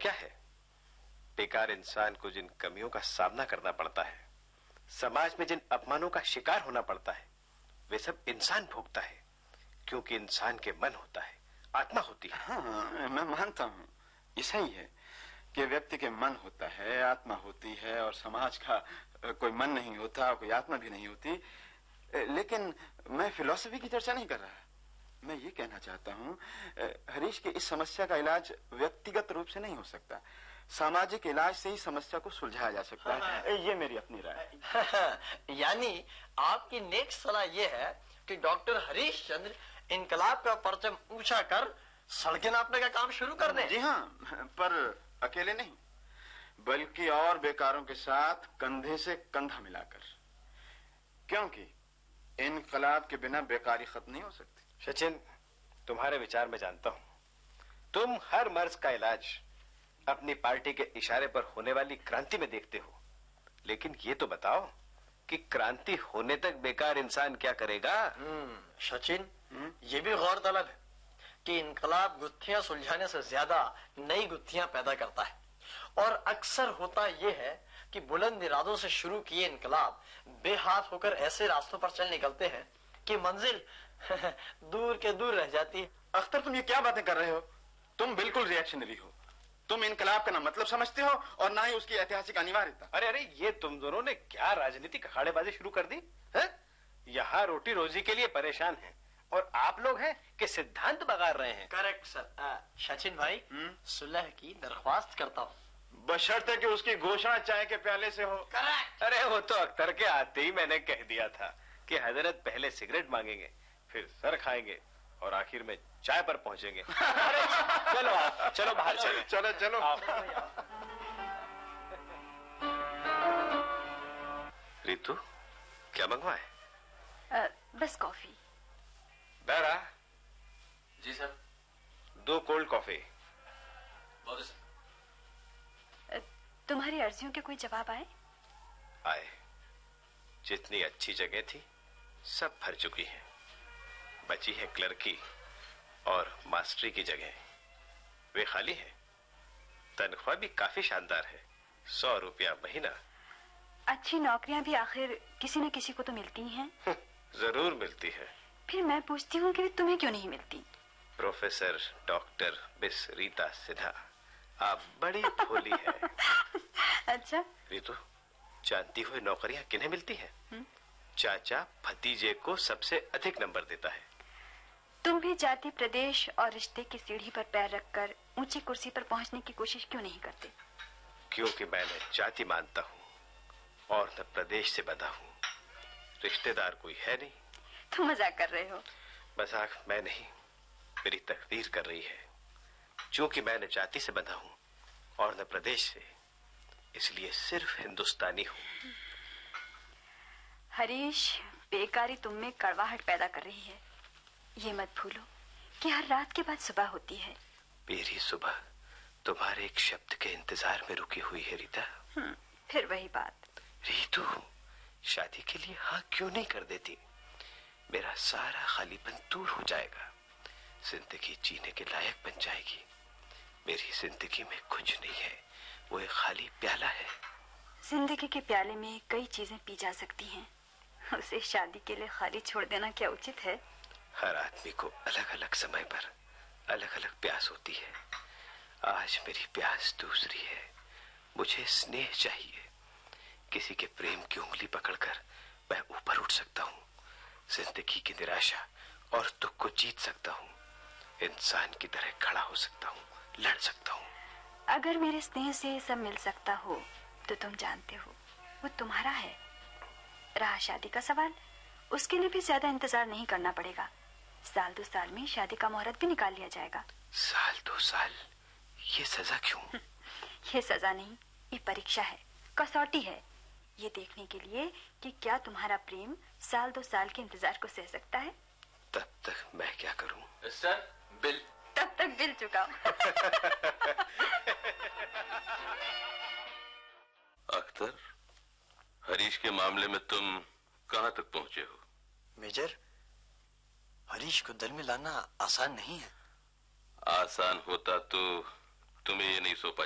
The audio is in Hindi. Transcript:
क्या है? बेकार इंसान को जिन कमियों का सामना करना पड़ता है, समाज में जिन अपमानों का शिकार होना पड़ता है, वे सब इंसान भोगता है, क्योंकि इंसान के मन होता है, आत्मा होती है। हाँ, मैं मानता हूँ, ऐसा ही है कि व्यक्ति के मन होता है, आत्मा होती है, और समाज का कोई मन नहीं होता, कोई आत्मा भी नहीं होती। लेकिन मैं फिलॉसफी की चर्चा नहीं कर रहा। मैं ये कहना चाहता हूँ, हरीश की इस समस्या का इलाज व्यक्तिगत रूप से नहीं हो सकता, सामाजिक इलाज से ही समस्या को सुलझाया जा सकता है। ये मेरी अपनी राय। यानी आपकी नेक सलाह ये है कि डॉक्टर हरीश चंद्र इनकलाब का परचम ऊंचा कर सड़कें नापने का काम शुरू कर दें। जी हाँ, पर अकेले नहीं, बल्कि और बेकारों के साथ कंधे से कंधा मिलाकर, क्योंकि इनकलाब के बिना बेकारी खत्म नहीं हो सकती। सचिन, तुम्हारे विचार मैं जानता हूं। तुम हर मर्ज का इलाज अपनी पार्टी के इशारे पर होने वाली क्रांति में देखते हो, लेकिन ये तो बताओ कि क्रांति होने तक बेकार इंसान क्या करेगा? सचिन, ये भी गौरतलब है कि इनकलाब गुत्थियां सुलझाने से ज्यादा नई गुत्थियां पैदा करता है, और अक्सर होता यह है कि बुलंद इरादों से शुरू किए इनकलाब बेहाथ होकर ऐसे रास्तों पर चल निकलते हैं कि मंजिल दूर के दूर रह जाती है। अख्तर, तुम ये क्या बातें कर रहे हो? तुम बिल्कुल रिएक्शनरी हो। तुम इनकलाब का ना मतलब समझते हो और ना ही उसकी ऐतिहासिक अनिवार्यता। अरे अरे, ये तुम दोनों ने क्या राजनीतिक अखाड़ेबाजी शुरू कर दी है? यहाँ रोटी रोजी के लिए परेशान हैं, और आप लोग हैं कि सिद्धांत बगाड़ रहे हैं। Correct sir. सचिन भाई, सुलह की दरख्वास्त करता हूँ, बशर्ते कि उसकी घोषणा चाय के प्याले से हो। करेक्ट। अरे वो तो अख्तर के आते ही मैंने कह दिया था कि हजरत पहले सिगरेट मांगेंगे, फिर सर खाएंगे, और आखिर में चाय पर पहुंचेंगे। अरे चलो चलो बाहर चलो चलो चलो। रितु, क्या मंगवाए? बस कॉफी। बेरा। जी सर। 2 cold coffee. बहुत सर। तुम्हारी अर्जियों के कोई जवाब आए? आए। जितनी अच्छी जगह थी सब भर चुकी है, बची है क्लर्की और मास्टरी की जगह, वे खाली है। तनख्वाह भी काफी शानदार है, 100 रुपया महीना। अच्छी नौकरियां भी आखिर किसी न किसी को तो मिलती ही हैं। जरूर मिलती है। फिर मैं पूछती हूँ कि तुम्हें क्यों नहीं मिलती? Professor doctor miss Rita Sinha, आप बड़ी भोली है। अच्छा रितु, जानती हुई नौकरियां किन्हें मिलती हैं? चाचा भतीजे को सबसे अधिक नंबर देता है। तुम भी जाति, प्रदेश और रिश्ते की सीढ़ी पर पैर रखकर ऊंची कुर्सी पर पहुंचने की कोशिश क्यों नहीं करते? क्योंकि मैं न जाति मानता हूँ और न प्रदेश से बंधा हूँ। रिश्तेदार कोई है नहीं। तुम मजाक कर रहे हो। मजाक मैं नहीं, मेरी तकदीर कर रही है। चूंकि मैं न जाति से बंधा हूँ और न प्रदेश से, इसलिए सिर्फ हिंदुस्तानी हूँ। हरीश, बेकारी तुम में कड़वाहट पैदा कर रही है। ये मत भूलो कि हर रात के बाद सुबह होती है। मेरी सुबह तुम्हारे एक शब्द के इंतजार में रुकी हुई है रीता। फिर वही बात। रीतू, शादी के लिए हाँ क्यों नहीं कर देती? मेरा सारा खालीपन दूर हो जाएगा, जिंदगी जीने के लायक बन जाएगी। मेरी जिंदगी में कुछ नहीं है, वो एक खाली प्याला है। जिंदगी के प्याले में कई चीजें पी जा सकती हैं, उसे शादी के लिए खाली छोड़ देना क्या उचित है? हर आदमी को अलग अलग समय पर अलग अलग प्यास होती है। आज मेरी प्यास दूसरी है। मुझे स्नेह चाहिए। किसी के प्रेम की उंगली पकड़कर मैं ऊपर उठ सकता हूँ, जिंदगी की निराशा और दुख को जीत सकता हूँ, इंसान की तरह खड़ा हो सकता हूँ, लड़ सकता हूँ। अगर मेरे स्नेह से ये सब मिल सकता हो तो तुम जानते हो वो तुम्हारा है। रहा शादी का सवाल, उसके लिए भी ज्यादा इंतजार नहीं करना पड़ेगा। 1-2 साल में शादी का मुहूर्त भी निकाल लिया जाएगा। 1-2 साल? ये सजा क्यों? ये सजा नहीं, ये परीक्षा है, कसौटी है, ये देखने के लिए कि क्या तुम्हारा प्रेम 1-2 साल के इंतजार को सह सकता है। तब तक मैं क्या करूं? Sir, bill. तब तक बिल चुकाओ। अख्तर, हरीश के मामले में तुम कहां तक पहुंचे हो? मेजर, हरीश को दल में लाना आसान नहीं है। आसान होता तो तुम्हें ये नहीं सौंपा